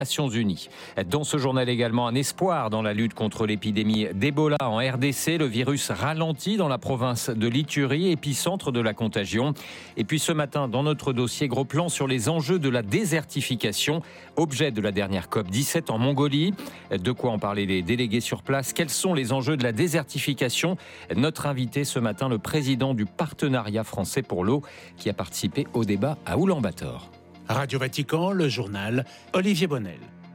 Nations Unies. Dans ce journal également, un espoir dans la lutte contre l'épidémie d'Ebola en RDC. Le virus ralentit dans la province de l'Ituri, épicentre de la contagion. Et puis ce matin, dans notre dossier, gros plan sur les enjeux de la désertification, objet de la dernière COP17 en Mongolie. De quoi en parler les délégués sur place? Quels sont les enjeux de la désertification? Notre invité ce matin, le président du Partenariat français pour l'eau, qui a participé au débat à Oulan-Bator. Radio Vatican, le journal, Olivier Bonnel.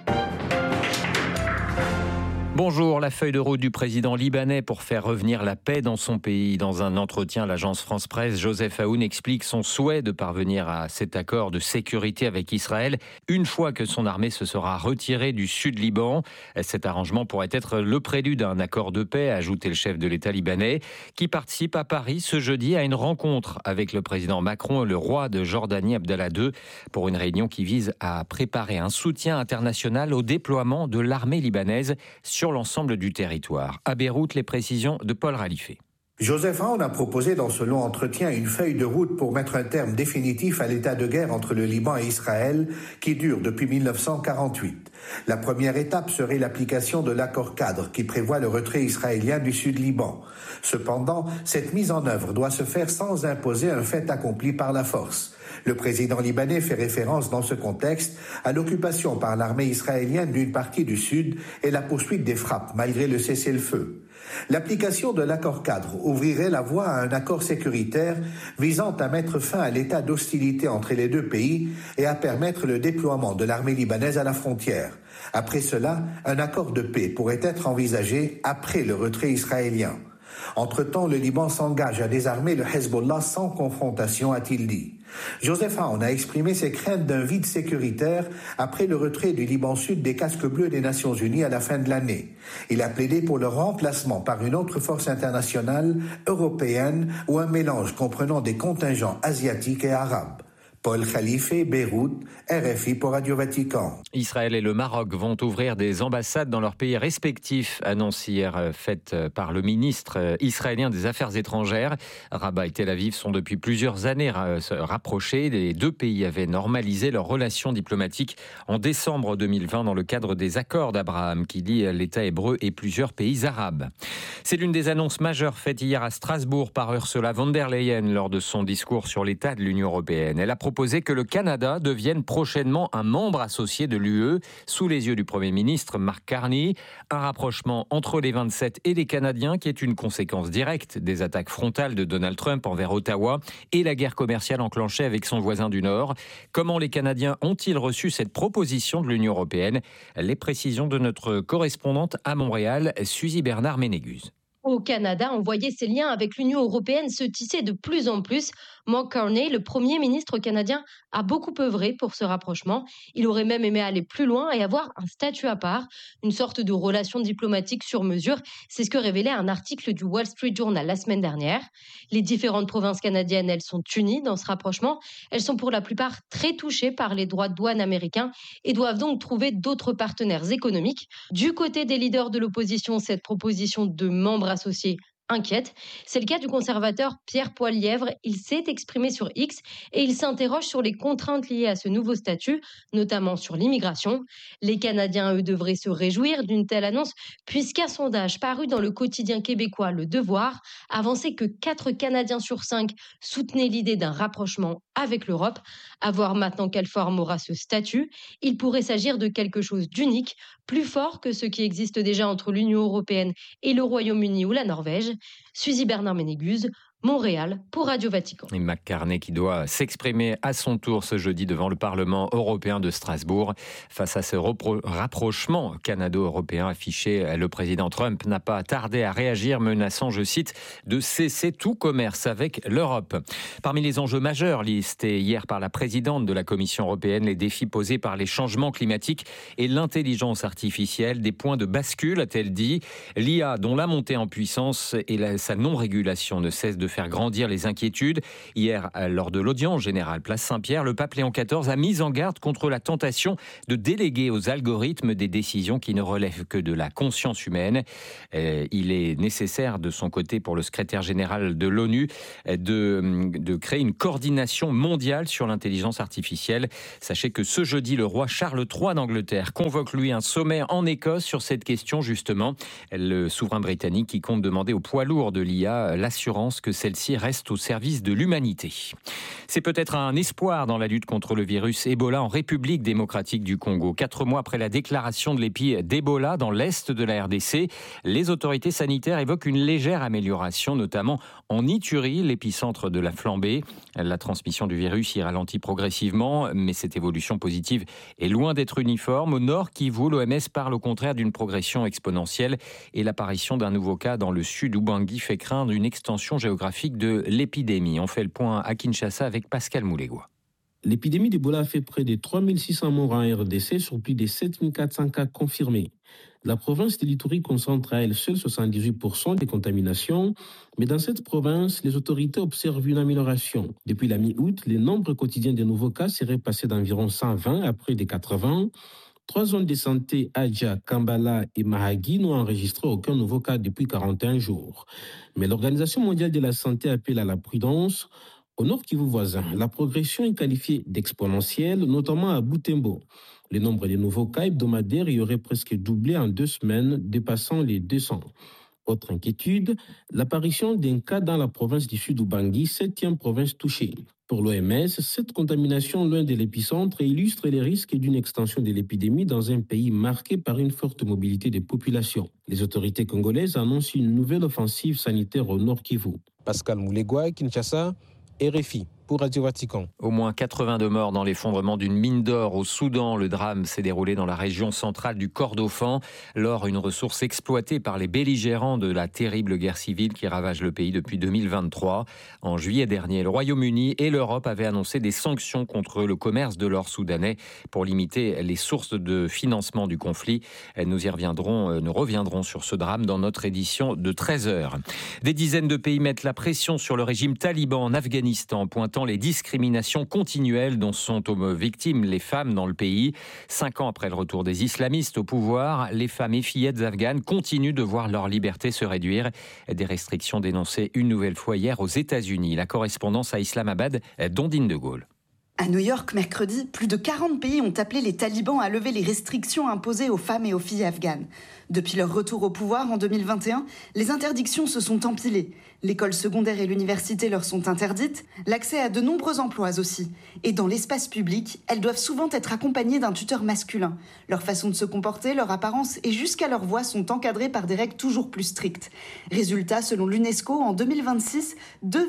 Bonjour, la feuille de route du président libanais pour faire revenir la paix dans son pays. Dans un entretien à l'agence France-Presse, Joseph Aoun explique son souhait de parvenir à cet accord de sécurité avec Israël une fois que son armée se sera retirée du sud Liban. Cet arrangement pourrait être le prélude à un accord de paix, a ajouté le chef de l'État libanais, qui participe à Paris ce jeudi à une rencontre avec le président Macron et le roi de Jordanie Abdallah II pour une réunion qui vise à préparer un soutien international au déploiement de l'armée libanaise sur l'ensemble du territoire. À Beyrouth, les précisions de Paul Ralifé. Joseph Aoun a proposé dans ce long entretien une feuille de route pour mettre un terme définitif à l'état de guerre entre le Liban et Israël qui dure depuis 1948. La première étape serait l'application de l'accord cadre qui prévoit le retrait israélien du sud Liban. Cependant, cette mise en œuvre doit se faire sans imposer un fait accompli par la force. Le président libanais fait référence dans ce contexte à l'occupation par l'armée israélienne d'une partie du sud et la poursuite des frappes malgré le cessez-le-feu. L'application de l'accord cadre ouvrirait la voie à un accord sécuritaire visant à mettre fin à l'état d'hostilité entre les deux pays et à permettre le déploiement de l'armée libanaise à la frontière. Après cela, un accord de paix pourrait être envisagé après le retrait israélien. Entre-temps, le Liban s'engage à désarmer le Hezbollah sans confrontation, a-t-il dit. Joseph Aoun a exprimé ses craintes d'un vide sécuritaire après le retrait du Liban Sud des casques bleus des Nations Unies à la fin de l'année. Il a plaidé pour le remplacement par une autre force internationale, européenne, ou un mélange comprenant des contingents asiatiques et arabes. Paul Khalife, Beyrouth, RFI pour Radio Vatican. Israël et le Maroc vont ouvrir des ambassades dans leurs pays respectifs, annonce hier faite par le ministre israélien des Affaires étrangères. Rabat et Tel Aviv sont depuis plusieurs années rapprochés. Les deux pays avaient normalisé leurs relations diplomatiques en décembre 2020 dans le cadre des accords d'Abraham qui lient l'État hébreu et plusieurs pays arabes. C'est l'une des annonces majeures faites hier à Strasbourg par Ursula von der Leyen lors de son discours sur l'état de l'Union européenne. Elle a proposé que le Canada devienne prochainement un membre associé de l'UE sous les yeux du Premier ministre Mark Carney. Un rapprochement entre les 27 et les Canadiens qui est une conséquence directe des attaques frontales de Donald Trump envers Ottawa et la guerre commerciale enclenchée avec son voisin du Nord. Comment les Canadiens ont-ils reçu cette proposition de l'Union européenne? Les précisions de notre correspondante à Montréal, Suzy Bernard-Ménégus. Au Canada, on voyait ces liens avec l'Union européenne se tisser de plus en plus. Mark Carney, le Premier ministre canadien, a beaucoup œuvré pour ce rapprochement. Il aurait même aimé aller plus loin et avoir un statut à part, une sorte de relation diplomatique sur mesure. C'est ce que révélait un article du Wall Street Journal la semaine dernière. Les différentes provinces canadiennes, elles sont unies dans ce rapprochement. Elles sont pour la plupart très touchées par les droits de douane américains et doivent donc trouver d'autres partenaires économiques. Du côté des leaders de l'opposition, cette proposition de membre associé inquiète. C'est le cas du conservateur Pierre Poilievre. Il s'est exprimé sur X et il s'interroge sur les contraintes liées à ce nouveau statut, notamment sur l'immigration. Les Canadiens, eux, devraient se réjouir d'une telle annonce puisqu'un sondage paru dans le quotidien québécois Le Devoir avançait que 4 Canadiens sur 5 soutenaient l'idée d'un rapprochement avec l'Europe. À voir maintenant quelle forme aura ce statut. Il pourrait s'agir de quelque chose d'unique, plus fort que ce qui existe déjà entre l'Union européenne et le Royaume-Uni ou la Norvège. Suzy Bernard-Ménégus, Montréal pour Radio Vatican. Et Mark Carney qui doit s'exprimer à son tour ce jeudi devant le Parlement européen de Strasbourg. Face à ce rapprochement canado-européen affiché, le président Trump n'a pas tardé à réagir, menaçant, je cite, de cesser tout commerce avec l'Europe. Parmi les enjeux majeurs listés hier par la présidente de la Commission européenne, les défis posés par les changements climatiques et l'intelligence artificielle, des points de bascule, a-t-elle dit. L'IA, dont la montée en puissance et sa non-régulation ne cesse de faire grandir les inquiétudes. Hier, lors de l'audience générale place Saint-Pierre, le pape Léon XIV a mis en garde contre la tentation de déléguer aux algorithmes des décisions qui ne relèvent que de la conscience humaine. Il est nécessaire de son côté pour le secrétaire général de l'ONU de créer une coordination mondiale sur l'intelligence artificielle. Sachez que ce jeudi, le roi Charles III d'Angleterre convoque lui un sommet en Écosse sur cette question justement. Le souverain britannique qui compte demander aux poids lourds de l'IA l'assurance que celle-ci reste au service de l'humanité. C'est peut-être un espoir dans la lutte contre le virus Ebola en République démocratique du Congo. 4 mois après la déclaration de l'épi d'Ebola dans l'est de la RDC, les autorités sanitaires évoquent une légère amélioration, notamment en Ituri, l'épicentre de la flambée. La transmission du virus y ralentit progressivement, mais cette évolution positive est loin d'être uniforme. Au nord Kivu, l'OMS parle au contraire d'une progression exponentielle et l'apparition d'un nouveau cas dans le sud Ubangui fait craindre une extension géographique de l'épidémie. On fait le point à Kinshasa avec Pascal Moulégois. L'épidémie d'Ebola a fait près de 3600 morts en RDC sur plus de 7400 cas confirmés. La province de l'Ituri concentre à elle seule 78% des contaminations, mais dans cette province, les autorités observent une amélioration. Depuis la mi-août, le nombre quotidien de nouveaux cas serait passé d'environ 120 à près de 80. 3 zones de santé, Adja, Kambala et Mahagi, n'ont enregistré aucun nouveau cas depuis 41 jours. Mais l'Organisation mondiale de la santé appelle à la prudence. Au nord Kivu voisin, la progression est qualifiée d'exponentielle, notamment à Butembo. Le nombre de nouveaux cas hebdomadaires y aurait presque doublé en 2 semaines, dépassant les 200. Autre inquiétude, l'apparition d'un cas dans la province du sud Ubangui, 7e province touchée. Pour l'OMS, cette contamination loin de l'épicentre illustre les risques d'une extension de l'épidémie dans un pays marqué par une forte mobilité des populations. Les autorités congolaises annoncent une nouvelle offensive sanitaire au nord Kivu. Pascal Moulégois, Kinshasa, RFI. Pour Radio Vatican. Au moins 82 morts dans l'effondrement d'une mine d'or au Soudan. Le drame s'est déroulé dans la région centrale du Kordofan. L'or, une ressource exploitée par les belligérants de la terrible guerre civile qui ravage le pays depuis 2023. En juillet dernier, le Royaume-Uni et l'Europe avaient annoncé des sanctions contre le commerce de l'or soudanais pour limiter les sources de financement du conflit. Nous reviendrons sur ce drame dans notre édition de 13h. Des dizaines de pays mettent la pression sur le régime taliban en Afghanistan, pointant les discriminations continuelles dont sont victimes les femmes dans le pays. 5 ans après le retour des islamistes au pouvoir, les femmes et fillettes afghanes continuent de voir leur liberté se réduire. Des restrictions dénoncées une nouvelle fois hier aux États-Unis. La correspondance à Islamabad, Dondine de Gaulle. À New York, mercredi, plus de 40 pays ont appelé les talibans à lever les restrictions imposées aux femmes et aux filles afghanes. Depuis leur retour au pouvoir en 2021, les interdictions se sont empilées. L'école secondaire et l'université leur sont interdites, l'accès à de nombreux emplois aussi. Et dans l'espace public, elles doivent souvent être accompagnées d'un tuteur masculin. Leur façon de se comporter, leur apparence et jusqu'à leur voix sont encadrées par des règles toujours plus strictes. Résultat, selon l'UNESCO, en 2026,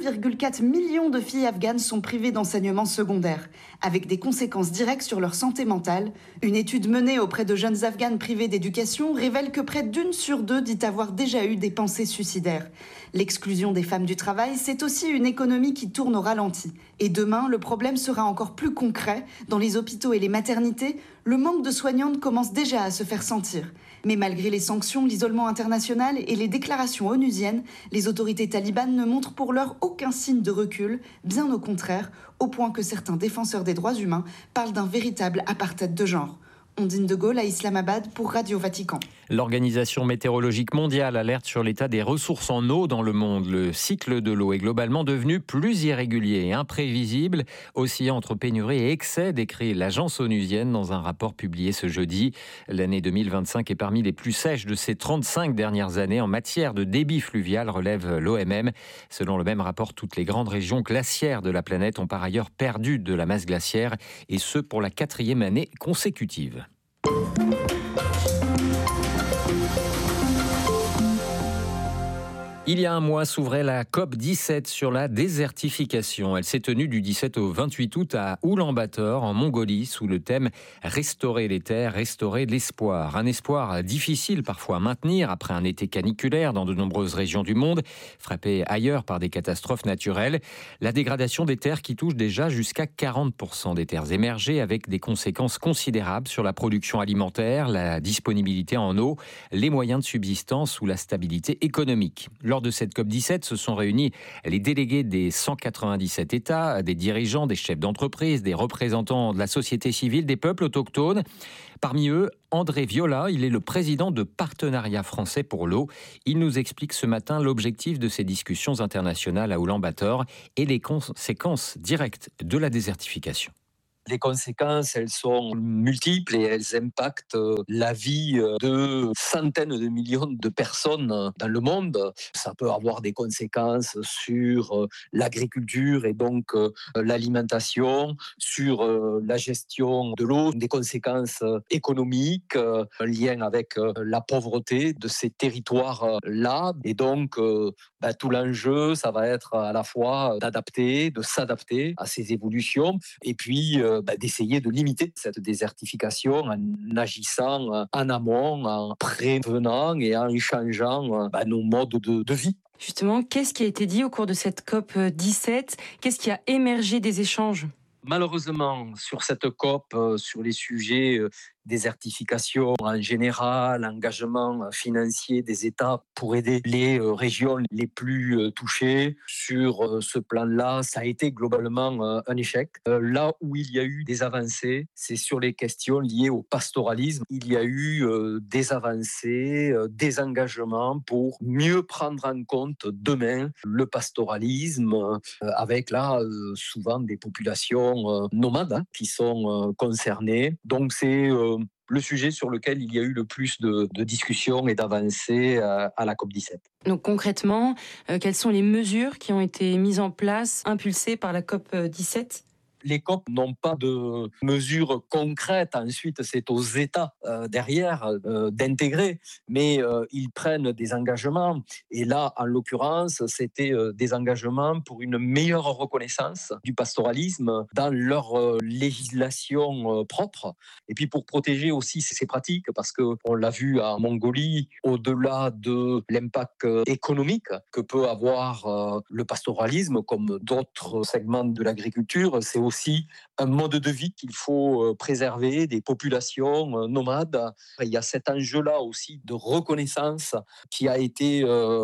2,4 millions de filles afghanes sont privées d'enseignement secondaire, avec des conséquences directes sur leur santé mentale. Une étude menée auprès de jeunes afghanes privées d'éducation révèle que près d'1 sur 2 dit avoir déjà eu des pensées suicidaires. L'exclusion des femmes du travail, c'est aussi une économie qui tourne au ralenti. Et demain, le problème sera encore plus concret. Dans les hôpitaux et les maternités, le manque de soignantes commence déjà à se faire sentir. Mais malgré les sanctions, l'isolement international et les déclarations onusiennes, les autorités talibanes ne montrent pour l'heure aucun signe de recul, bien au contraire, au point que certains défenseurs des droits humains parlent d'un véritable apartheid de genre. Ondine de Gaulle à Islamabad pour Radio Vatican. L'Organisation météorologique mondiale alerte sur l'état des ressources en eau dans le monde. Le cycle de l'eau est globalement devenu plus irrégulier et imprévisible, oscillant entre pénurie et excès, décrit l'agence onusienne dans un rapport publié ce jeudi. L'année 2025 est parmi les plus sèches de ces 35 dernières années en matière de débit fluvial, relève l'OMM. Selon le même rapport, toutes les grandes régions glaciaires de la planète ont par ailleurs perdu de la masse glaciaire, et ce pour la 4e année consécutive. Il y a un mois s'ouvrait la COP17 sur la désertification. Elle s'est tenue du 17 au 28 août à Oulan-Bator, en Mongolie, sous le thème « Restaurer les terres, restaurer l'espoir ». Un espoir difficile parfois à maintenir après un été caniculaire dans de nombreuses régions du monde, frappées ailleurs par des catastrophes naturelles. La dégradation des terres qui touche déjà jusqu'à 40% des terres émergées, avec des conséquences considérables sur la production alimentaire, la disponibilité en eau, les moyens de subsistance ou la stabilité économique. Lors de cette COP17, se sont réunis les délégués des 197 États, des dirigeants, des chefs d'entreprise, des représentants de la société civile, des peuples autochtones. Parmi eux, André Viola, il est le président de Partenariat français pour l'eau. Il nous explique ce matin l'objectif de ces discussions internationales à Oulan-Bator et les conséquences directes de la désertification. Les conséquences, elles sont multiples et elles impactent la vie de centaines de millions de personnes dans le monde. Ça peut avoir des conséquences sur l'agriculture et donc l'alimentation, sur la gestion de l'eau, des conséquences économiques, un lien avec la pauvreté de ces territoires-là. Et donc, tout l'enjeu, ça va être à la fois de s'adapter à ces évolutions et puis d'essayer de limiter cette désertification en agissant en amont, en prévenant et en changeant nos modes de vie. Justement, qu'est-ce qui a été dit au cours de cette COP17 ? Qu'est-ce qui a émergé des échanges ? Malheureusement, sur cette COP, sur les sujets désertification en général, engagement financier des États pour aider les régions les plus touchées. Sur ce plan-là, ça a été globalement un échec. Là où il y a eu des avancées, c'est sur les questions liées au pastoralisme. Il y a eu des avancées, des engagements pour mieux prendre en compte demain le pastoralisme, avec là souvent des populations nomades qui sont concernées. Donc c'est le sujet sur lequel il y a eu le plus de discussions et d'avancées à la COP17. Donc concrètement, quelles sont les mesures qui ont été mises en place, impulsées par la COP17 ? Les COP n'ont pas de mesures concrètes. Ensuite, c'est aux États derrière d'intégrer, mais ils prennent des engagements. Et là, en l'occurrence, c'était des engagements pour une meilleure reconnaissance du pastoralisme dans leur législation propre. Et puis pour protéger aussi ces pratiques, parce qu'on l'a vu en Mongolie, au-delà de l'impact économique que peut avoir le pastoralisme, comme d'autres segments de l'agriculture, c'est aussi un mode de vie qu'il faut préserver, des populations nomades. Il y a cet enjeu-là aussi de reconnaissance qui a été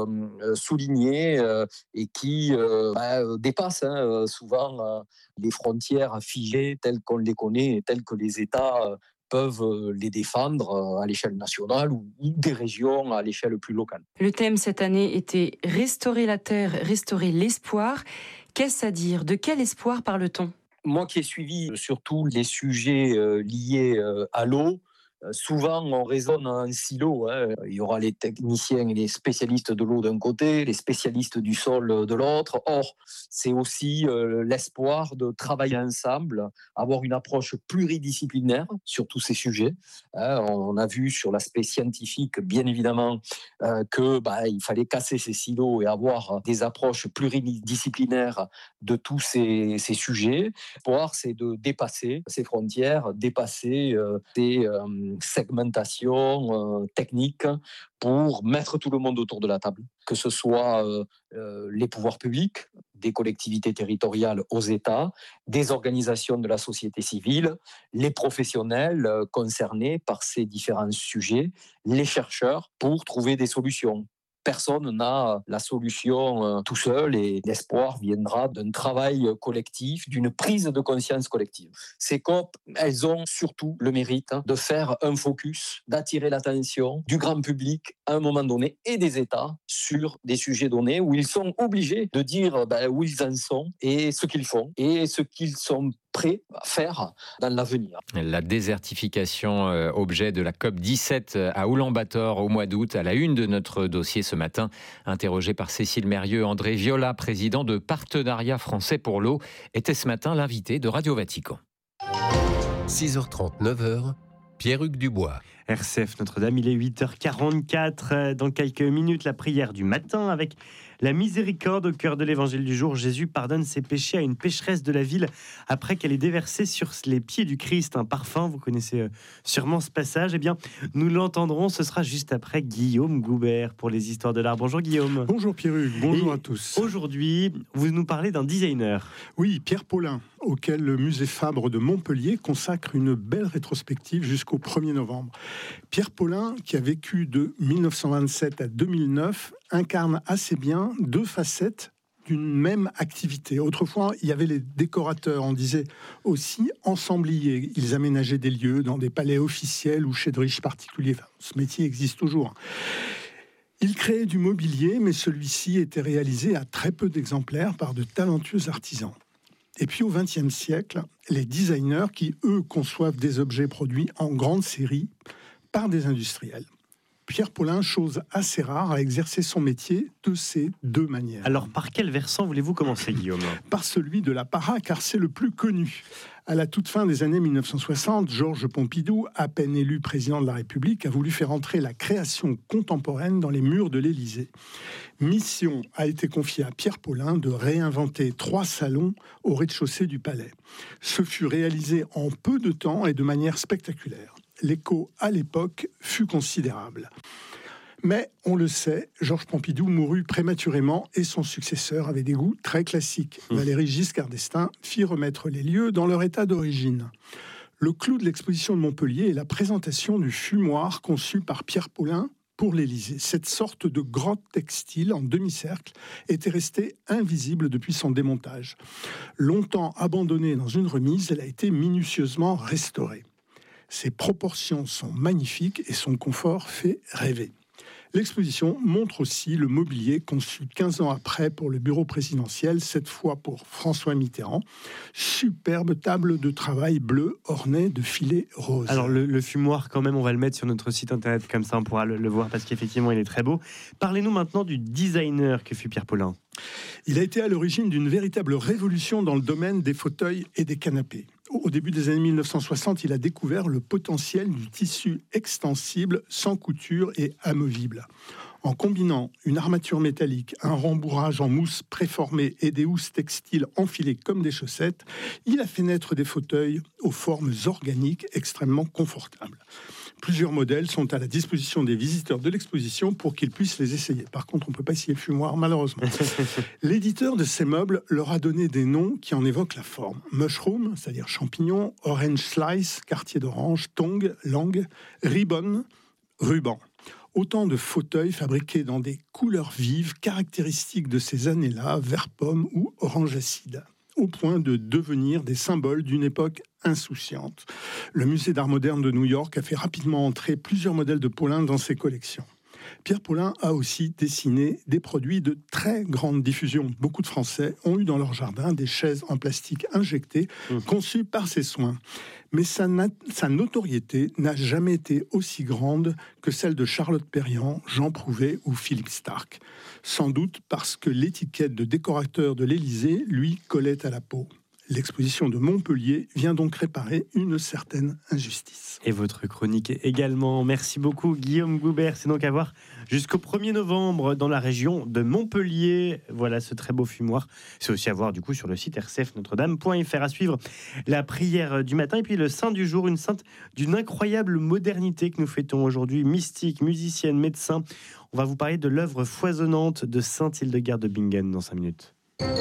souligné et qui dépasse souvent les frontières figées telles qu'on les connaît et telles que les États peuvent les défendre à l'échelle nationale ou des régions à l'échelle plus locale. Le thème cette année était « Restaurer la terre, restaurer l'espoir ». Qu'est-ce à dire ? De quel espoir parle-t-on ? Moi qui ai suivi surtout les sujets liés à l'eau, souvent on raisonne en silo. Il y aura les techniciens et les spécialistes de l'eau d'un côté, les spécialistes du sol de l'autre. Or, c'est aussi l'espoir de travailler ensemble, avoir une approche pluridisciplinaire sur tous ces sujets. On a vu sur l'aspect scientifique, bien évidemment, qu'il fallait casser ces silos et avoir des approches pluridisciplinaires de tous ces sujets. L'espoir, c'est de dépasser ces frontières, dépasser ces segmentation technique pour mettre tout le monde autour de la table, que ce soit les pouvoirs publics, des collectivités territoriales aux États, des organisations de la société civile, les professionnels concernés par ces différents sujets, les chercheurs, pour trouver des solutions. Personne n'a la solution tout seul et l'espoir viendra d'un travail collectif, d'une prise de conscience collective. Ces COP, elles ont surtout le mérite de faire un focus, d'attirer l'attention du grand public à un moment donné et des États sur des sujets donnés où ils sont obligés de dire où ils en sont et ce qu'ils font et ce qu'ils sont prêts à faire dans l'avenir. La désertification, objet de la COP17 à Oulan-Bator au mois d'août, à la une de notre dossier ce matin. Interrogé par Cécile Mérieux, André Viola, président de Partenariat français pour l'eau, était ce matin l'invité de Radio Vatican. 6h30, 9h, Pierre-Hugues Dubois. RCF Notre-Dame, il est 8h44. Dans quelques minutes, la prière du matin avec la miséricorde au cœur de l'évangile du jour. Jésus pardonne ses péchés à une pécheresse de la ville après qu'elle ait déversé sur les pieds du Christ un parfum. Vous connaissez sûrement ce passage. Eh bien, nous l'entendrons. Ce sera juste après Guillaume Goubert pour les histoires de l'art. Bonjour Guillaume. Bonjour Pierre-Hugues, bonjour à tous. Aujourd'hui, vous nous parlez d'un designer. Oui, Pierre Paulin, auquel le musée Fabre de Montpellier consacre une belle rétrospective jusqu'au 1er novembre. Pierre Paulin, qui a vécu de 1927 à 2009, incarne assez bien deux facettes d'une même activité. Autrefois, il y avait les décorateurs, on disait aussi ensembliers. Ils aménageaient des lieux dans des palais officiels ou chez de riches particuliers. Enfin, ce métier existe toujours. Ils créaient du mobilier, mais celui-ci était réalisé à très peu d'exemplaires par de talentueux artisans. Et puis au XXe siècle, les designers qui, eux, conçoivent des objets produits en grande série par des industriels. Pierre Paulin, chose assez rare, a exercé son métier de ces deux manières. Alors, par quel versant voulez-vous commencer, Guillaume ? Par celui de l'apparat, car c'est le plus connu. À la toute fin des années 1960, Georges Pompidou, à peine élu président de la République, a voulu faire entrer la création contemporaine dans les murs de l'Élysée. Mission a été confiée à Pierre Paulin de réinventer 3 salons au rez-de-chaussée du palais. Ce fut réalisé en peu de temps et de manière spectaculaire. L'écho, à l'époque, fut considérable. Mais, on le sait, Georges Pompidou mourut prématurément et son successeur avait des goûts très classiques. Valéry Giscard d'Estaing fit remettre les lieux dans leur état d'origine. Le clou de l'exposition de Montpellier est la présentation du fumoir conçu par Pierre Paulin pour l'Élysée. Cette sorte de grotte textile en demi-cercle était restée invisible depuis son démontage. Longtemps abandonnée dans une remise, elle a été minutieusement restaurée. Ses proportions sont magnifiques et son confort fait rêver. L'exposition montre aussi le mobilier conçu 15 ans après pour le bureau présidentiel, cette fois pour François Mitterrand. Superbe table de travail bleue ornée de filets roses. Alors le fumoir, quand même, on va le mettre sur notre site internet, comme ça on pourra le voir parce qu'effectivement il est très beau. Parlez-nous maintenant du designer que fut Pierre Paulin. Il a été à l'origine d'une véritable révolution dans le domaine des fauteuils et des canapés. Au début des années 1960, il a découvert le potentiel du tissu extensible, sans couture et amovible. En combinant une armature métallique, un rembourrage en mousse préformée et des housses textiles enfilées comme des chaussettes, il a fait naître des fauteuils aux formes organiques extrêmement confortables. Plusieurs modèles sont à la disposition des visiteurs de l'exposition pour qu'ils puissent les essayer. Par contre, on ne peut pas essayer le fumoir, malheureusement. L'éditeur de ces meubles leur a donné des noms qui en évoquent la forme. Mushroom, c'est-à-dire champignon, orange slice, quartier d'orange, tongue, langue, ribbon, ruban. Autant de fauteuils fabriqués dans des couleurs vives caractéristiques de ces années-là, vert pomme ou orange acide, au point de devenir des symboles d'une époque insouciante. Le musée d'art moderne de New York a fait rapidement entrer plusieurs modèles de Paulin dans ses collections. Pierre Paulin a aussi dessiné des produits de très grande diffusion. Beaucoup de Français ont eu dans leur jardin des chaises en plastique injectées, conçues par ses soins. Mais sa notoriété n'a jamais été aussi grande que celle de Charlotte Perriand, Jean Prouvé ou Philippe Starck. Sans doute parce que l'étiquette de décorateur de l'Élysée lui collait à la peau. L'exposition de Montpellier vient donc réparer une certaine injustice. Et votre chronique également. Merci beaucoup Guillaume Goubert. C'est donc à voir jusqu'au 1er novembre dans la région de Montpellier. Voilà ce très beau fumoir. C'est aussi à voir du coup sur le site rcfnotredame.fr. À suivre la prière du matin et puis le saint du jour, une sainte d'une incroyable modernité que nous fêtons aujourd'hui. Mystique, musicienne, médecin. On va vous parler de l'œuvre foisonnante de sainte Hildegarde de Bingen dans 5 minutes.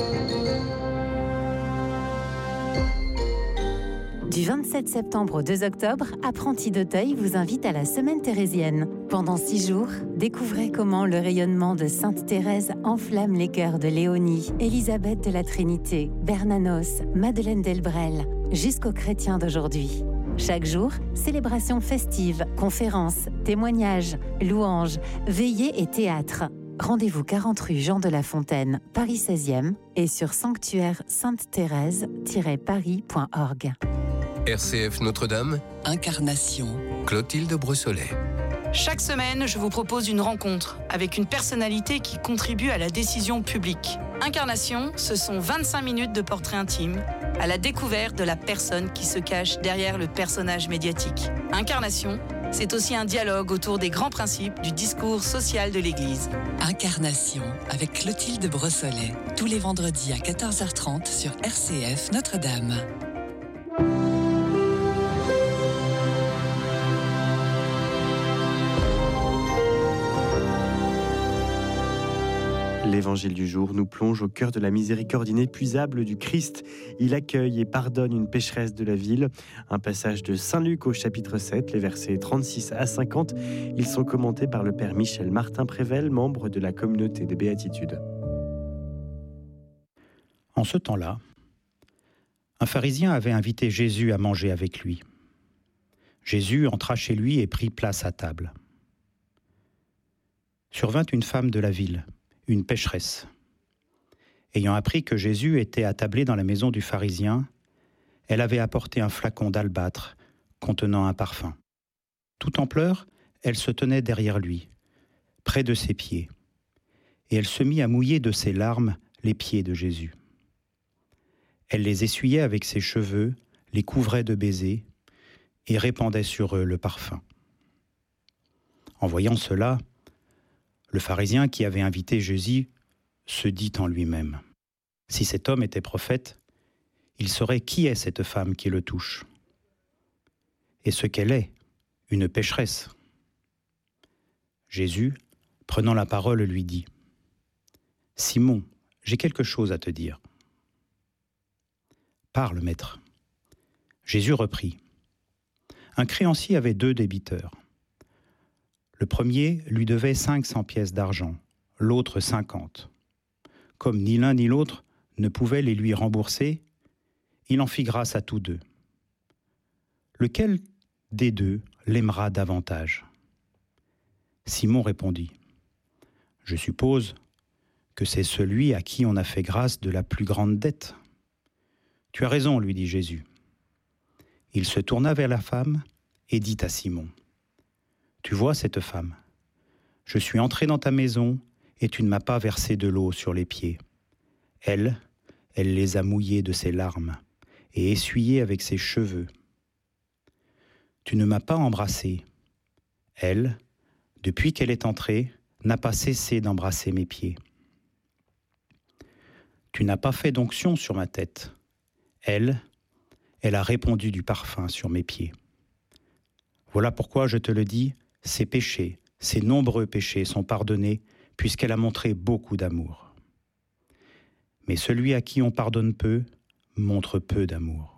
Du 27 septembre au 2 octobre, Apprentis d'Auteuil vous invite à la Semaine thérésienne. Pendant 6 jours, découvrez comment le rayonnement de Sainte Thérèse enflamme les cœurs de Léonie, Élisabeth de la Trinité, Bernanos, Madeleine Delbrel, jusqu'aux chrétiens d'aujourd'hui. Chaque jour, célébrations festives, conférences, témoignages, louanges, veillées et théâtre. Rendez-vous 40 rue Jean de La Fontaine, Paris 16e et sur sanctuaire-sainte-thérèse-paris.org. RCF Notre-Dame, Incarnation. Clotilde Brossolet. Chaque semaine, je vous propose une rencontre avec une personnalité qui contribue à la décision publique. Incarnation, ce sont 25 minutes de portrait intime, à la découverte de la personne qui se cache derrière le personnage médiatique. Incarnation, c'est aussi un dialogue autour des grands principes du discours social de l'Église. Incarnation, avec Clotilde Brossolet, tous les vendredis à 14h30 sur RCF Notre-Dame. L'évangile du jour nous plonge au cœur de la miséricorde inépuisable du Christ. Il accueille et pardonne une pécheresse de la ville. Un passage de Saint Luc au chapitre 7, les versets 36 à 50. Ils sont commentés par le père Michel Martin-Prével, membre de la communauté des Béatitudes. En ce temps-là, un pharisien avait invité Jésus à manger avec lui. Jésus entra chez lui et prit place à table. Survint une femme de la ville, une pécheresse. Ayant appris que Jésus était attablé dans la maison du pharisien, elle avait apporté un flacon d'albâtre contenant un parfum. Tout en pleurs, elle se tenait derrière lui, près de ses pieds, et elle se mit à mouiller de ses larmes les pieds de Jésus. Elle les essuyait avec ses cheveux, les couvrait de baisers et répandait sur eux le parfum. En voyant cela, le pharisien qui avait invité Jésus se dit en lui-même : si cet homme était prophète, il saurait qui est cette femme qui le touche, et ce qu'elle est, une pécheresse. Jésus, prenant la parole, lui dit : Simon, j'ai quelque chose à te dire. Parle, maître. Jésus reprit : un créancier avait 2 débiteurs. Le premier lui devait 500 pièces d'argent, l'autre 50. Comme ni l'un ni l'autre ne pouvaient les lui rembourser, il en fit grâce à tous 2. Lequel des 2 l'aimera davantage ? Simon répondit : je suppose que c'est celui à qui on a fait grâce de la plus grande dette. Tu as raison, lui dit Jésus. Il se tourna vers la femme et dit à Simon : tu vois cette femme, je suis entré dans ta maison et tu ne m'as pas versé de l'eau sur les pieds. Elle les a mouillés de ses larmes et essuyés avec ses cheveux. Tu ne m'as pas embrassé. Elle, depuis qu'elle est entrée, n'a pas cessé d'embrasser mes pieds. Tu n'as pas fait d'onction sur ma tête. Elle a répandu du parfum sur mes pieds. Voilà pourquoi je te le dis, ses péchés, ses nombreux péchés sont pardonnés, puisqu'elle a montré beaucoup d'amour. Mais celui à qui on pardonne peu, montre peu d'amour.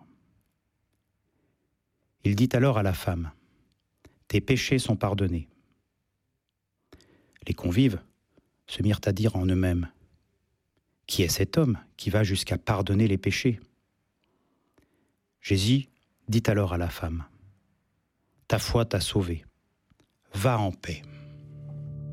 Il dit alors à la femme : tes péchés sont pardonnés. Les convives se mirent à dire en eux-mêmes : qui est cet homme qui va jusqu'à pardonner les péchés ? Jésus dit alors à la femme : ta foi t'a sauvée. Va en paix.